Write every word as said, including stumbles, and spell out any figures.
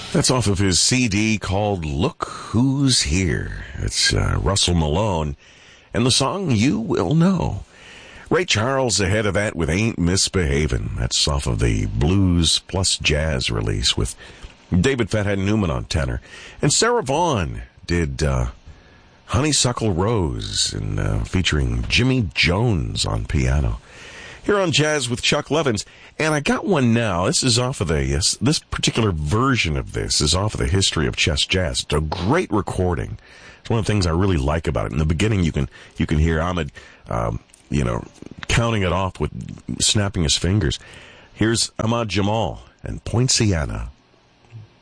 That's off of his C D called Look Who's Here. It's uh, Russell Malone, and the song You Will Know. Ray Charles ahead of that with Ain't Misbehavin'. That's off of the Blues Plus Jazz release with David Fathead Newman on tenor. And Sarah Vaughan did uh, Honeysuckle Rose, and uh, featuring Jimmy Jones on piano. Here on Jazz with Chuck Levins. And I got one now. This is off of the, yes, this particular version of this is off of the History of Chess Jazz. It's a great recording. It's one of the things I really like about it. In the beginning, you can, you can hear Ahmed, um, you know, counting it off with snapping his fingers. Here's Ahmad Jamal and Poinciana.